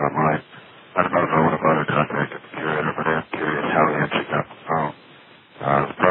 online. I don't know what about it. I think it's curious, but I'm curious how he answered that phone.